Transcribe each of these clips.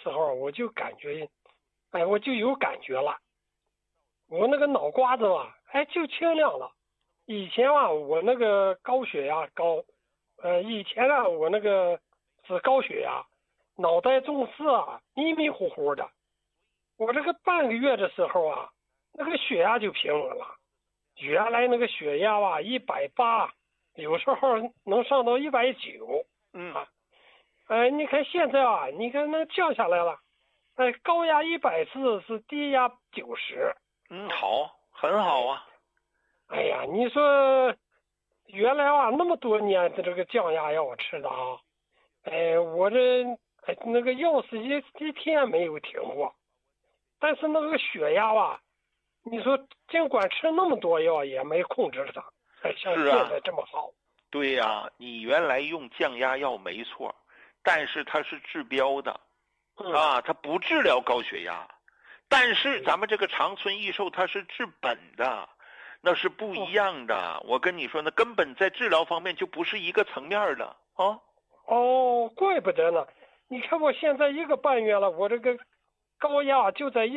时候，我就感觉，我就有感觉了。我那个脑瓜子吧，就清亮了。以前啊，我那个高血压高，以前啊，我那个是高血压，脑袋中视啊，迷迷糊糊的。我这个半个月的时候啊，那个血压就平稳了。原来那个血压啊，180，有时候能上到190。你看现在啊，你看那降下来了。高压140是低压90。 好，很好啊。 哎呀，你说原来啊，那么多年的这个降压药吃的啊，我这那个药是一天没有停过，但是那个血压吧，你说尽管吃那么多药也没控制它，像现在这么好。 对呀，你原来用降压药没错，但是它是治标的，它不治疗高血压。但是咱们这个长春益寿它是治本的，那是不一样的。我跟你说，那根本在治疗方面就不是一个层面的啊。 怪不得呢。你看我现在1个半月了，我这个高压就在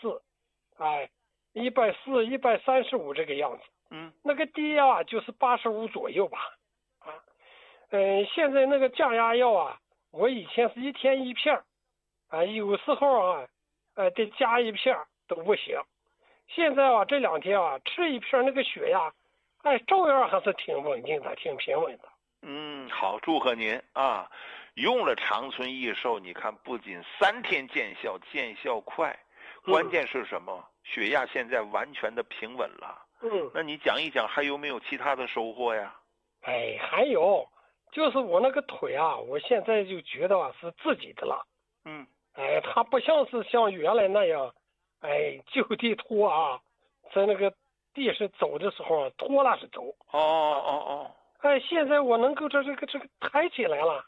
140，140、135这个样子。那个低压就是85左右吧。现在那个降压药啊，我以前是1天1片，有时候啊，得加1片都不行。现在啊，这2天啊，吃1片那个血压，照样还是挺稳定的，挺平稳的。 好，祝贺您啊！用了长春益寿，你看不仅3天见效，见效快，关键是什么？血压现在完全的平稳了。那你讲一讲还有没有其他的收获呀？ 还有就是我那个腿啊，我现在就觉得啊是自己的了。它不像是像原来那样，就地拖啊，在那个地上走的时候拖拉着走。现在我能够这个抬起来了。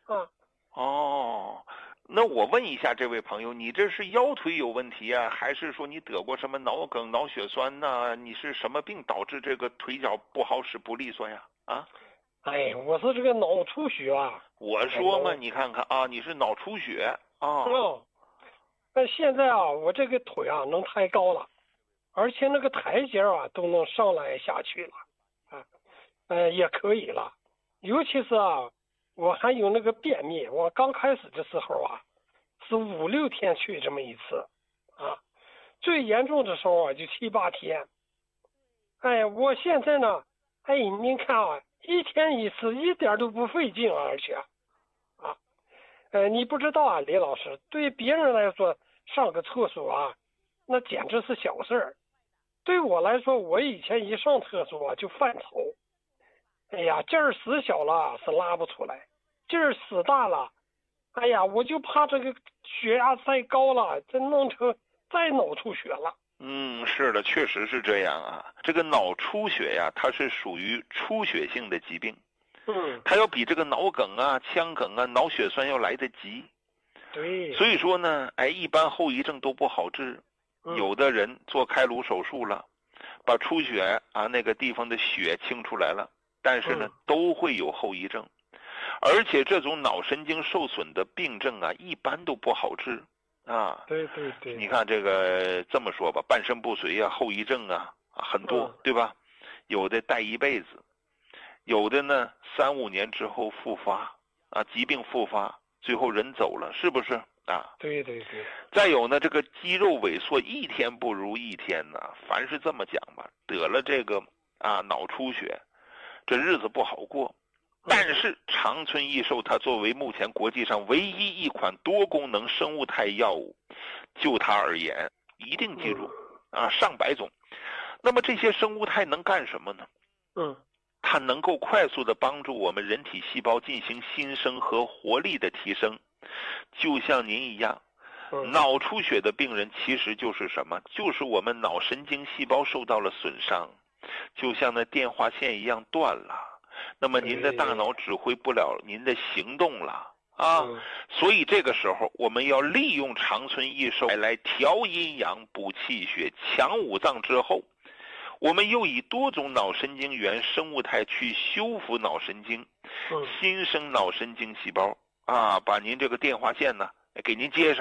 那我问一下这位朋友，你这是腰腿有问题啊，还是说你得过什么脑梗、脑血栓呢？你是什么病导致这个腿脚不好使、不利索呀？ 我是这个脑出血啊。 我说嘛，你看看啊，你是脑出血啊。 但现在啊，我这个腿啊能抬高了，而且那个台阶啊都能上来下去了，也可以了。尤其是啊，我还有那个便秘，我刚开始的时候啊，是5、6天去这么一次，最严重的时候啊就7、8天。我现在呢，您看啊，1天1次，一点都不费劲，而且，你不知道啊，李老师，对别人来说上个厕所啊，那简直是小事儿。对我来说，我以前一上厕所就犯愁。劲儿使小了是拉不出来，劲儿使大了，我就怕这个血压再高了，这弄成再脑出血了。 是的，确实是这样啊。这个脑出血呀，它是属于出血性的疾病。它要比这个脑梗啊、腔梗啊、脑血栓要来得急。 对。 所以说呢，一般后遗症都不好治。有的人做开颅手术了，把出血那个地方的血清出来了，但是呢，都会有后遗症。而且这种脑神经受损的病症啊，一般都不好治。 对， 你看这个这么说吧，半身不遂啊，后遗症啊很多，对吧？有的带一辈子，有的呢3、5年之后复发疾病复发，最后人走了，是不是啊？ 对。 再有呢，这个肌肉萎缩一天不如一天呢。凡是这么讲吧，得了这个脑出血，这日子不好过。但是长春益寿它作为目前国际上唯一一款多功能生物态药物，就它而言，一定记住上百种。那么这些生物态能干什么呢？它能够快速的帮助我们人体细胞进行新生和活力的提升。就像您一样，脑出血的病人其实就是什么？就是我们脑神经细胞受到了损伤，就像那电话线一样断了。那么您的大脑指挥不了您的行动了所以这个时候我们要利用长春益寿来调阴阳、补气血、强五脏之后，我们又以多种脑神经元生物态去修复脑神经，新生脑神经细胞把您这个电话线呢给您接上。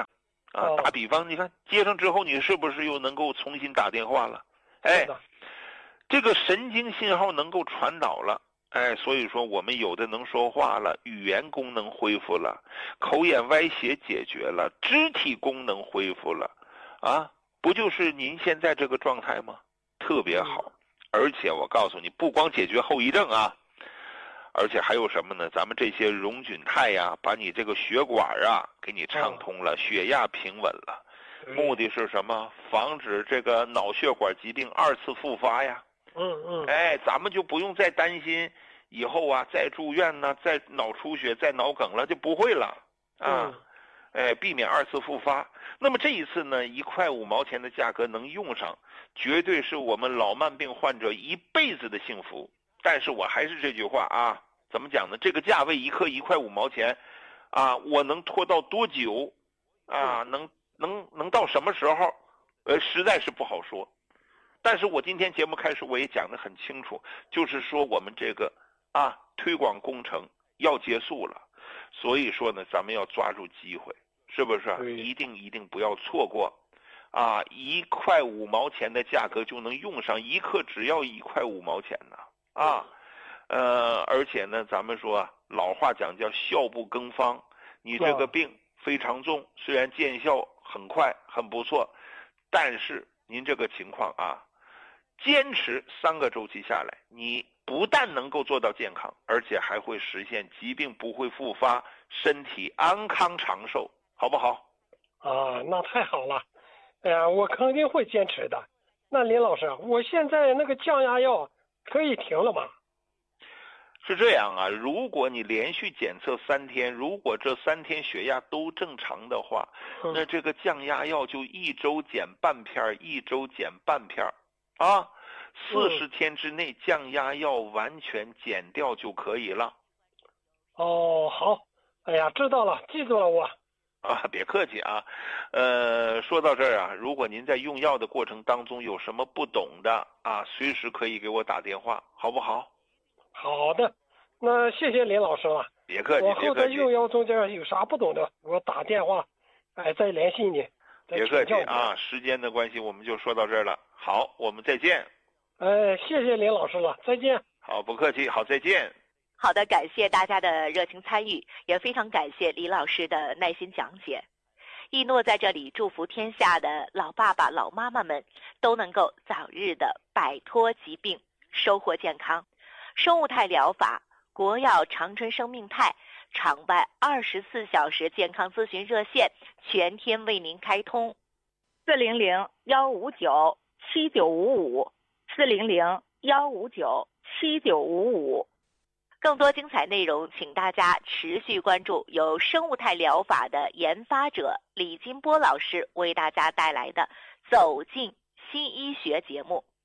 打比方，你看接上之后，你是不是又能够重新打电话了？哎，这个神经信号能够传导了，哎，所以说我们有的能说话了，语言功能恢复了，口眼歪斜解决了，肢体功能恢复了，啊，不就是您现在这个状态吗？特别好，而且我告诉你，不光解决后遗症啊，而且还有什么呢？咱们这些溶菌肽呀，把你这个血管啊给你畅通了，血压平稳了，目的是什么？防止这个脑血管疾病2次复发呀。哎，咱们就不用再担心以后啊再住院呢，再脑出血、再脑梗了，就不会了啊。哎，避免2次复发。那么这一次呢，1块5毛钱的价格能用上，绝对是我们老慢病患者一辈子的幸福。但是我还是这句话啊，怎么讲呢？这个价位1颗1块5毛钱，啊，我能拖到多久？啊，能到什么时候？实在是不好说。但是我今天节目开始我也讲得很清楚，就是说我们这个推广工程要结束了，所以说呢，咱们要抓住机会，是不是？一定不要错过，啊，1块5毛钱的价格就能用上1克，只要1块5毛钱呢，啊，而且呢，咱们说老话讲叫效不更方，你这个病非常重，虽然见效很快很不错，但是您这个情况啊，坚持3个周期下来，你不但能够做到健康，而且还会实现疾病不会复发，身体安康长寿，好不好？ 啊，那太好了。哎呀，我肯定会坚持的。那林老师，我现在那个降压药可以停了吗？ 是这样啊，如果你连续检测3天，如果这3天血压都正常的话，那这个降压药就1周减半片，1周减半片啊，40天之内降压药完全减掉就可以了。 哦，好，哎呀，知道了，记住了我。 别客气啊，说到这儿啊，如果您在用药的过程当中有什么不懂的啊，随时可以给我打电话，好不好？ 好的，那谢谢林老师了。 别客气， 我后在用药中间有啥不懂的，我打电话，哎，再联系你。 别客气啊，时间的关系我们就说到这儿了。好，我们再见。 谢谢林老师了，再见。 好，不客气，好，再见。 好的，感谢大家的热情参与，也非常感谢李老师的耐心讲解。一诺在这里祝福天下的老爸爸、老妈妈们都能够早日的摆脱疾病，收获健康。生物态疗法、国药长春生命态场外24小时健康咨询热线全天为您开通，400-159-7955 400-159-7955。更多精彩内容，请大家持续关注由生物态疗法的研发者李金波老师为大家带来的《走进新医学》节目。